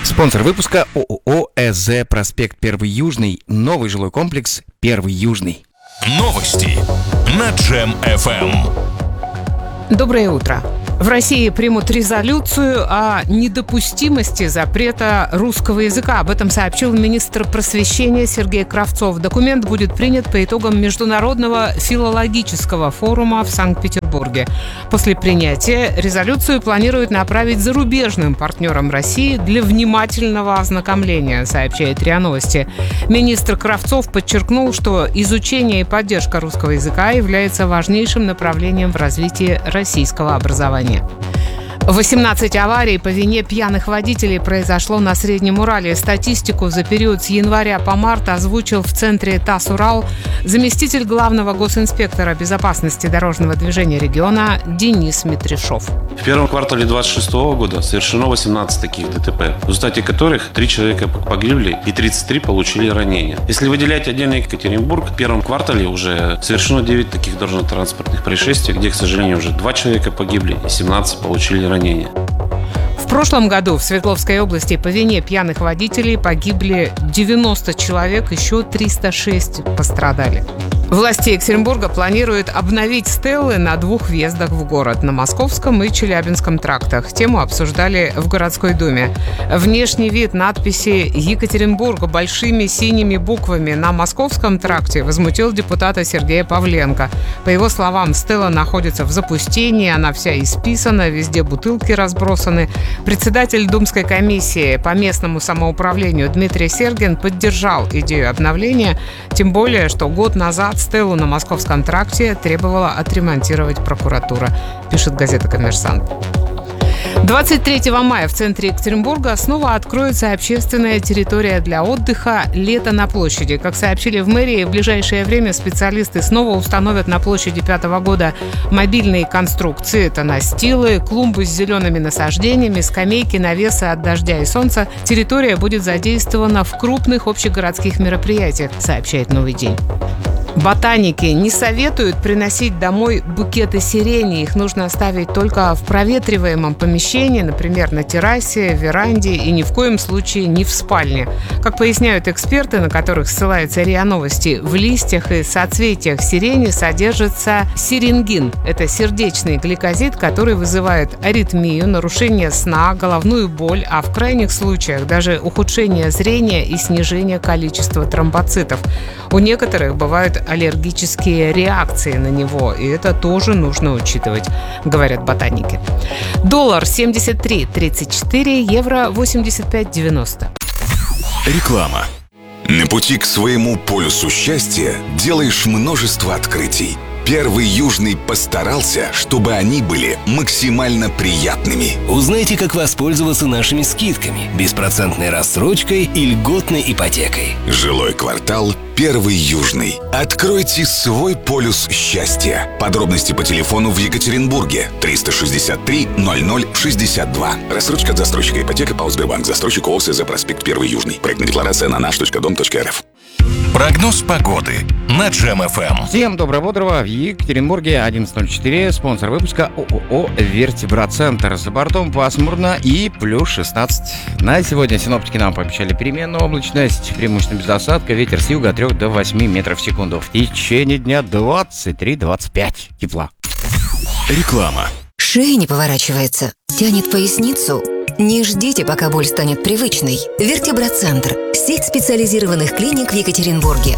Спонсор выпуска ООО ЭЗ «Проспект 1 Южный». Новый жилой комплекс 1 Южный. Новости на Джем-ФМ. Доброе утро. В России примут резолюцию о недопустимости запрета русского языка. Об этом сообщил министр просвещения Сергей Кравцов. Документ будет принят по итогам Международного филологического форума в Санкт-Петербурге. После принятия резолюцию планируют направить зарубежным партнерам России для внимательного ознакомления, сообщает РИА Новости. Министр Кравцов подчеркнул, что изучение и поддержка русского языка является важнейшим направлением в развитии российского образования. 18 аварий по вине пьяных водителей произошло на Среднем Урале. Статистику за период с января по март озвучил в центре ТАСС «Урал» заместитель главного госинспектора безопасности дорожного движения региона Денис Митришов. В первом квартале 2026 года совершено 18 таких ДТП, в результате которых 3 человека погибли и 33 получили ранения. Если выделять отдельно Екатеринбург, в первом квартале уже совершено 9 таких дорожно-транспортных происшествий, где, к сожалению, уже 2 человека погибли и 17 получили ранения. В прошлом году в Свердловской области по вине пьяных водителей погибли 90 человек, еще 306 пострадали. Власти Екатеринбурга планируют обновить стеллы на 2 въездах в город – на Московском и Челябинском трактах. Тему обсуждали в городской думе. Внешний вид надписи «Екатеринбург» большими синими буквами на Московском тракте возмутил депутата Сергея Павленко. По его словам, стелла находится в запустении, она вся исписана, везде бутылки разбросаны. Председатель Думской комиссии по местному самоуправлению Дмитрий Сергин поддержал идею обновления, тем более, что год назад стеллу на Московском тракте требовала отремонтировать прокуратура, пишет газета «Коммерсант». 23 мая в центре Екатеринбурга снова откроется общественная территория для отдыха «Лето на площади». Как сообщили в мэрии, в ближайшее время специалисты снова установят на площади 5-го года мобильные конструкции. Это настилы, клумбы с зелеными насаждениями, скамейки, навесы от дождя и солнца. Территория будет задействована в крупных общегородских мероприятиях, сообщает «Новый день». Ботаники не советуют приносить домой букеты сирени. Их нужно оставить только в проветриваемом помещении, например, на террасе, веранде и ни в коем случае не в спальне. Как поясняют эксперты, на которых ссылается РИА Новости, в листьях и соцветиях сирени содержится сиренгин. Это сердечный гликозид, который вызывает аритмию, нарушение сна, головную боль, а в крайних случаях даже ухудшение зрения и снижение количества тромбоцитов. У некоторых бывают аллергические реакции на него, и это тоже нужно учитывать, говорят ботаники. Доллар 73.34, евро 85.90. Реклама. На пути к своему полюсу счастья делаешь множество открытий. 1 Южный постарался, чтобы они были максимально приятными. Узнайте, как воспользоваться нашими скидками, беспроцентной рассрочкой и льготной ипотекой. Жилой квартал 1 Южный. Откройте свой полюс счастья. Подробности по телефону в Екатеринбурге 363 00 62. Рассрочка от застройщика ипотека ПАО Сбербанк. Застройщик ООО ЭЗ «Проспект 1 Южный». Проектная декларация на nаш.дом.рф. Прогноз погоды на Джем-ФМ. Всем доброго-бодрого. В Екатеринбурге 11:04. Спонсор выпуска ООО «Вертебрацентр». За бортом пасмурно и плюс 16. На сегодня синоптики нам пообещали переменную облачность, преимущественно без осадка, ветер с юга от 3 до 8 метров в секунду. В течение дня 23-25 тепла. Реклама. Шея не поворачивается, тянет поясницу. Не ждите, пока боль станет привычной. Вертебрацентр – сеть специализированных клиник в Екатеринбурге.